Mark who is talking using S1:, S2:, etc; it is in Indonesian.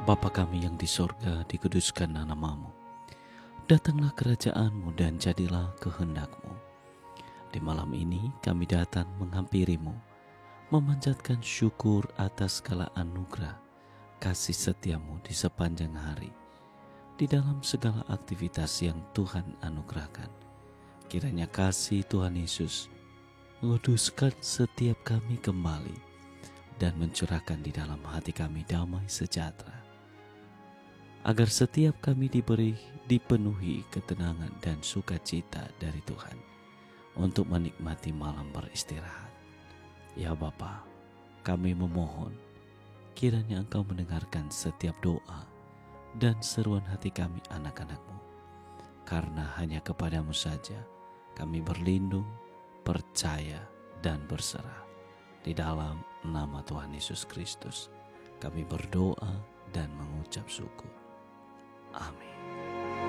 S1: Bapa kami yang di sorga, dikuduskanlah namamu. Datanglah kerajaan-Mu dan jadilah kehendak-Mu. Di malam ini kami datang menghampirimu, memanjatkan syukur atas segala anugerah, kasih setiamu di sepanjang hari, di dalam segala aktivitas yang Tuhan anugerahkan. Kiranya kasih Tuhan Yesus menguduskan setiap kami kembali dan mencurahkan di dalam hati kami damai sejahtera, agar setiap kami dipenuhi ketenangan dan sukacita dari Tuhan untuk menikmati malam beristirahat. Ya Bapa, kami memohon kiranya Engkau mendengarkan setiap doa dan seruan hati kami anak-anak-Mu, karena hanya kepadamu saja kami berlindung, percaya, dan berserah. Di dalam nama Tuhan Yesus Kristus kami berdoa dan mengucap syukur. Amin.